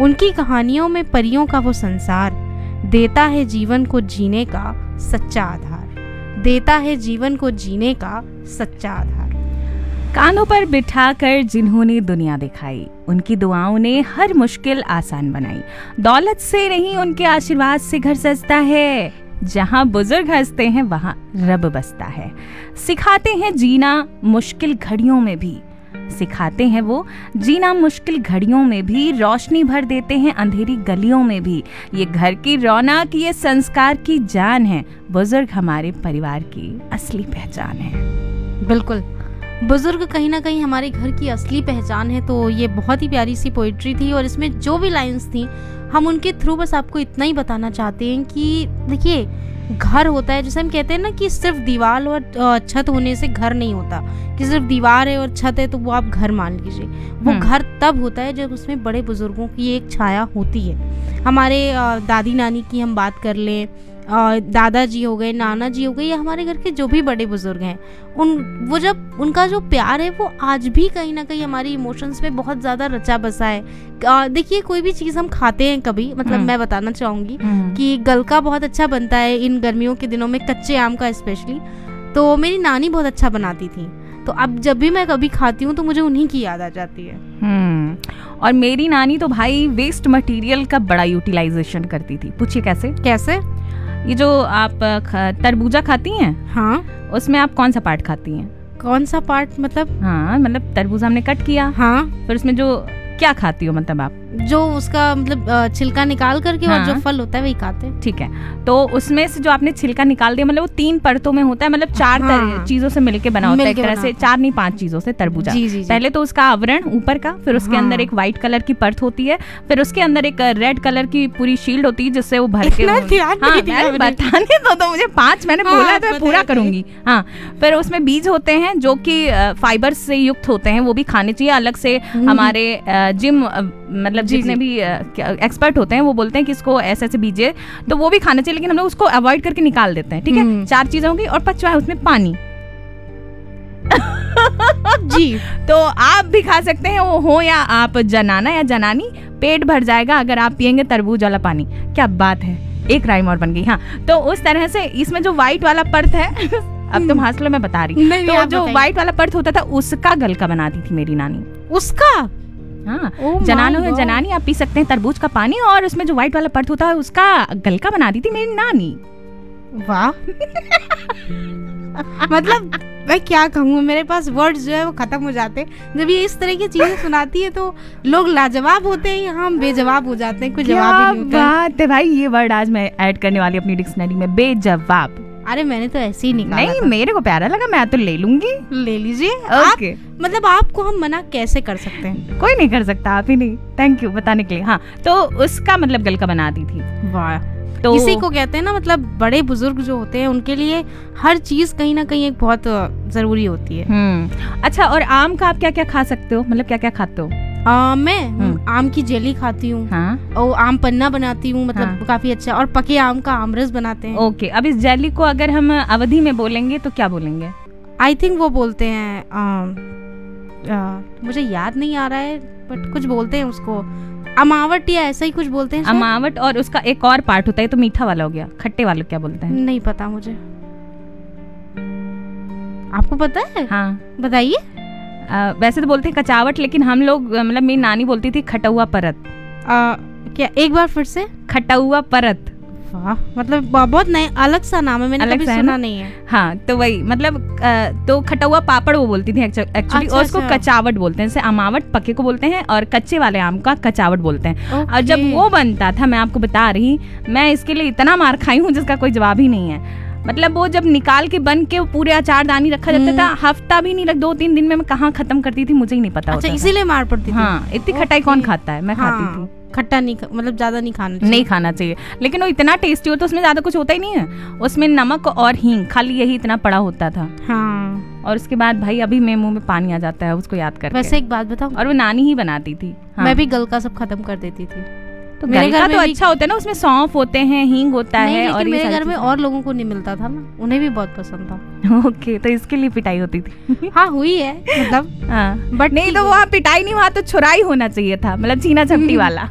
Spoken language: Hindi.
उनकी कहानियों में परियों का वो संसार देता है जीवन को जीने का सच्चा आधार, देता है जीवन को जीने का सच्चा आधार। कानों पर बिठाकर जिन्होंने दुनिया दिखाई, उनकी दुआओं ने हर मुश्किल आसान बनाई। दौलत से नहीं उनके आशीर्वाद से घर सजता है, जहाँ बुजुर्ग हंसते हैं वहाँ रब बसता है। सिखाते हैं जीना मुश्किल घड़ियों में भी, सिखाते हैं वो जीना मुश्किल घड़ियों में भी, रोशनी भर देते हैं अंधेरी गलियों में भी। ये घर की रौनक, ये संस्कार की जान है, बुजुर्ग हमारे परिवार की असली पहचान है। बिल्कुल, बुजुर्ग कहीं ना कहीं हमारे घर की असली पहचान है। तो ये बहुत ही प्यारी सी पोइट्री थी और इसमें जो भी लाइंस थी हम उनके थ्रू बस आपको इतना ही बताना चाहते हैं कि देखिए, घर होता है, जैसे हम कहते हैं ना कि सिर्फ दीवार और छत होने से घर नहीं होता, कि सिर्फ दीवार है और छत है तो वो आप घर मान लीजिए। वो घर तब होता है जब उसमें बड़े बुजुर्गों की एक छाया होती है। हमारे दादी नानी की हम बात कर लें, दादाजी हो गए, नाना जी हो गए, या हमारे घर के जो भी बड़े बुजुर्ग हैं, वो जब उनका जो प्यार है वो आज भी कहीं ना कहीं हमारी इमोशंस में बहुत ज़्यादा रचा बसा है। देखिए, कोई भी चीज़ हम खाते हैं कभी, मतलब मैं बताना चाहूँगी कि गलका बहुत अच्छा बनता है इन गर्मियों के दिनों में, कच्चे आम का स्पेशली। तो मेरी नानी बहुत अच्छा बनाती थी, तो अब जब भी मैं कभी खाती हूँ तो मुझे उन्हीं की याद आ जाती है। और मेरी नानी तो भाई वेस्ट मटेरियल का बड़ा यूटिलाइजेशन करती थी। पूछिए कैसे? कैसे? ये जो आप तरबूजा खाती हैं, हाँ, उसमें आप कौन सा पार्ट खाती हैं? कौन सा पार्ट मतलब? हाँ, मतलब तरबूजा हमने कट किया, हाँ, फिर उसमें जो क्या खाती हो, मतलब आप जो उसका मतलब छिलका निकाल करके, हाँ, और जो फल होता है वही खाते हैं। ठीक है, तो उसमें से जो आपने छिलका निकाल दिया, मतलब वो 3 परतों में होता है, मतलब 4 चीजों से मिलके बना होता है, एक तरह से 4 नहीं 5 चीजों से तरबूजा। पहले तो उसका आवरण ऊपर का, फिर उसके अंदर एक व्हाइट कलर की परत होती है, फिर उसके अंदर एक रेड कलर की पूरी शील्ड होती है जिससे वो भर के बताने तो मुझे 5 मैंने बोला तो मैं पूरा करूंगी। हाँ, फिर उसमें बीज होते हैं जो कि फाइबर से युक्त होते हैं, वो भी खाने चाहिए। अलग से हमारे जिम मतलब जितने भी एक्सपर्ट होते हैं वो बोलते हैं कि इसको ऐसे ऐसे बीजे, तो वो भी खाना चाहिए, लेकिन हम लोग उसको अवॉइड करके निकाल देते हैं। ठीक है, 4 चीजें होंगी और 5वां है उसमें पानी। जी, तो आप भी खा सकते हैं, वो हो या आप जनाना या जनानी, पेट भर जाएगा अगर आप पियेंगे तरबूज वाला पानी। क्या बात है, एक राइम और बन गई। हाँ, तो उस तरह से इसमें जो व्हाइट वाला परत है अब तुम हंस लो, मैं बता रही हूँ। तो जो व्हाइट वाला परत होता था उसका गलका बनाती थी मेरी नानी। उसका? हाँ, जनानो या जनानी आप पी सकते हैं तरबूज का पानी, और उसमें जो व्हाइट वाला परत होता है उसका गलका बना दी थी मेरी नानी। वाह मतलब मैं क्या कहूँ, मेरे पास वर्ड्स जो है वो खत्म हो जाते हैं जब ये इस तरह की चीजें सुनाती है। तो लोग लाजवाब होते हैं या हम बेजवाब हो जाते हैं, कोई जवाब ही नहीं होता। बात है भाई, ये वर्ड आज मैं ऐड करने वाली अपनी डिक्शनरी में, बेजवाब। अरे मैंने तो ऐसे ही निकाला। नहीं, मेरे को प्यारा लगा, मैं तो ले लूंगी। ले लीजिए। ओके, मतलब आपको हम मना कैसे कर सकते हैं? कोई नहीं कर सकता, आप ही नहीं। थैंक यू बताने के लिए। हाँ, तो उसका मतलब गलका बना दी थी। वाह, तो इसी को कहते हैं ना, मतलब बड़े बुजुर्ग जो होते हैं उनके लिए हर चीज कहीं ना कहीं एक बहुत जरूरी होती है। अच्छा, और आम का आप क्या क्या खा सकते हो, मतलब क्या क्या खाते हो? मैं आम की जेली खाती हूँ। हाँ? और आम पन्ना बनाती हूँ, मतलब हाँ? काफी अच्छा। और पके आम का आमरस बनाते हैं। ओके, अब इस जेली को अगर हम अवधी में बोलेंगे तो क्या बोलेंगे? आई थिंक वो बोलते हैं मुझे याद नहीं आ रहा है, बट कुछ बोलते हैं उसको, अमावट या ऐसा ही कुछ बोलते हैं। अमावट, और उसका एक और पार्ट होता है, तो मीठा वाला हो गया, खट्टे वाला क्या बोलते हैं? नहीं पता मुझे, आपको पता है? हाँ बताइए। वैसे तो बोलते हैं कचावट, लेकिन हम लोग, मतलब मेरी नानी बोलती थी खटुआ परत। क्या, एक बार फिर से? खटुआ परत। वाह, मतलब बहुत नया अलग सा नाम है, मैंने कभी सुना नहीं है। हाँ, तो वही मतलब तो खटुआ पापड़ वो बोलती थी एक्चुअली, और उसको कचावट बोलते हैं। जैसे अमावट पके को बोलते हैं और कच्चे वाले आम का कचावट बोलते हैं। और जब वो बनता था, मैं आपको बता रही, मैं इसके लिए इतना मार खाई हूँ जिसका कोई जवाब ही नहीं है। मतलब वो जब निकाल के बन के पूरे अचारदानी रखा जाता था, हफ्ता भी नहीं, 2-3 दिन में मैं कहाँ खत्म करती थी मुझे ही नहीं पता। अच्छा, इसीलिए मार पड़ती थी। हाँ, इतनी खटाई कौन खाता है, मैं खाती थी। खट्टा नहीं, मतलब ज्यादा नहीं खाना चाहिए, लेकिन वो इतना टेस्टी हो तो उसमें ज्यादा कुछ होता ही नहीं है, उसमें नमक और हींग, खाली यही इतना पड़ा होता था। हाँ, और उसके बाद भाई अभी मेरे मुंह में पानी आ जाता है उसको याद करके। वैसे एक बात बताऊं, और वो नानी ही बनाती थी। हाँ। मैं भी गलका सब खत्म कर देती थी। तो मेरे घर तो अच्छा होता है ना, उसमें सौंफ होते हैं, हींग होता है। और मेरे घर में और लोगों को नहीं मिलता था ना, उन्हें भी बहुत पसंद था। ओके, तो इसके लिए पिटाई होती थी। हाँ, हुई है मतलब। हाँ, बट नहीं तो वहाँ पिटाई नहीं, वहाँ तो छुराई होना चाहिए था, मतलब छीना झपटी वाला।